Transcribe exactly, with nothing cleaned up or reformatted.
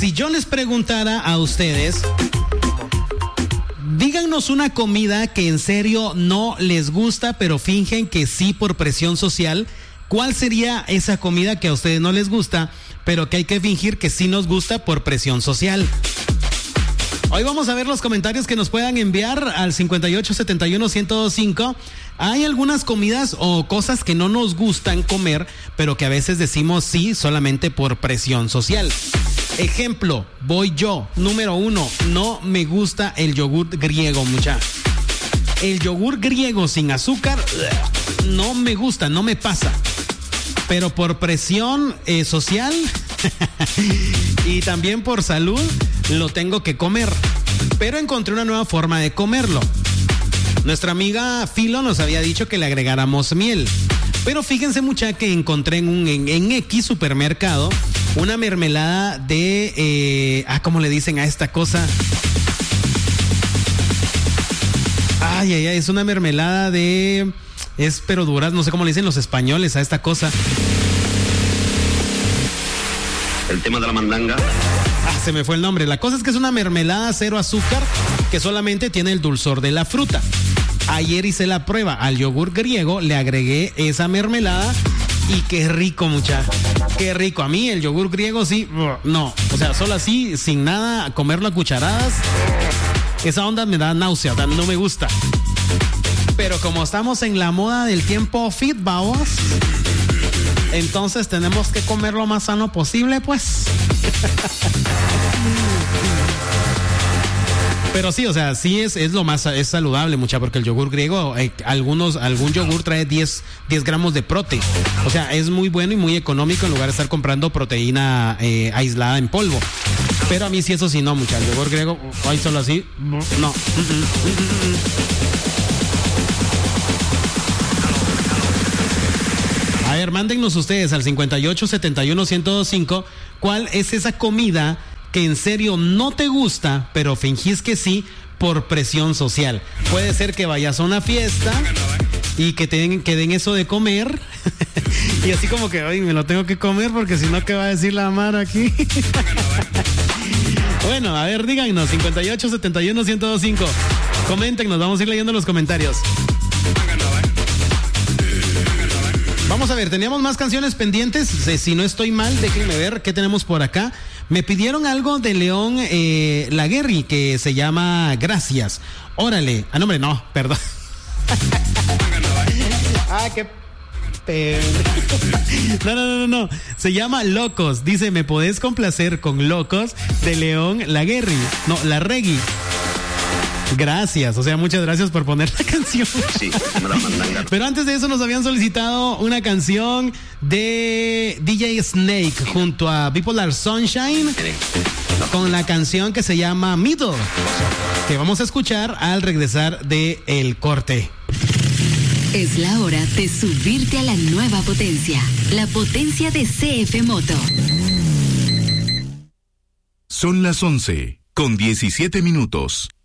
si yo les preguntara a ustedes, díganos una comida que en serio no les gusta, pero fingen que sí por presión social. ¿Cuál sería esa comida que a ustedes no les gusta, pero que hay que fingir que sí nos gusta por presión social? Hoy vamos a ver los comentarios que nos puedan enviar al cincuenta y ocho setenta y uno ciento veinticinco. Hay algunas comidas o cosas que no nos gustan comer, pero que a veces decimos sí solamente por presión social. Ejemplo, voy yo. Número uno, no me gusta el yogur griego, mucha. El yogur griego sin azúcar no me gusta, no me pasa. Pero por presión eh, social y también por salud lo tengo que comer. Pero encontré una nueva forma de comerlo. Nuestra amiga Filo nos había dicho que le agregáramos miel. Pero fíjense, mucha, que encontré en un en, en X supermercado una mermelada de eh, ah, ¿cómo le dicen a esta cosa? Ay, ay, ay, es una mermelada de es pero duras, no sé cómo le dicen los españoles a esta cosa. El tema de la mandanga. Ah, se me fue el nombre. La cosa es que es una mermelada cero azúcar que solamente tiene el dulzor de la fruta. Ayer hice la prueba. Al yogur griego le agregué esa mermelada y qué rico, mucha. Qué rico. A mí el yogur griego sí, no. O sea, solo así, sin nada, comerlo a cucharadas. Esa onda me da náusea, no me gusta. Pero como estamos en la moda del tiempo fit, vamos, entonces tenemos que comer lo más sano posible, pues. Pero sí, o sea, sí es, es lo más es saludable, mucha, porque el yogur griego, eh, algunos, algún yogur trae diez gramos de prote. O sea, es muy bueno y muy económico en lugar de estar comprando proteína eh, aislada en polvo. Pero a mí sí, eso sí, no, mucha. El yogur griego, ay, solo así, no. A ver, mándennos ustedes al cincuenta y ocho setenta y uno ciento veinticinco cuál es esa comida que en serio no te gusta, pero fingís que sí por presión social. Puede ser que vayas a una fiesta y que te den, que den eso de comer y así como que, ay, me lo tengo que comer porque si no, ¿qué va a decir la Mara aquí? Bueno, a ver, díganos, cincuenta y ocho setenta y uno ciento veinticinco. Coméntenos, vamos a ir leyendo los comentarios. Vamos a ver, teníamos más canciones pendientes. Si no estoy mal, déjenme ver qué tenemos por acá. Me pidieron algo de León eh, Laguerri que se llama Gracias. Órale. Ah, no, hombre, no, perdón. Ah, qué pe... No, no, no, no. Se llama Locos. Dice, ¿me podés complacer con Locos de León Laguerri? No, Larregui. Gracias, o sea, muchas gracias por poner la canción. Sí, me la mandan. Pero antes de eso nos habían solicitado una canción de D J Snake junto a Bipolar Sunshine con la canción que se llama Middle, que vamos a escuchar al regresar de el corte. Es la hora de subirte a la nueva potencia, la potencia de C F Moto. Son las once con diecisiete minutos.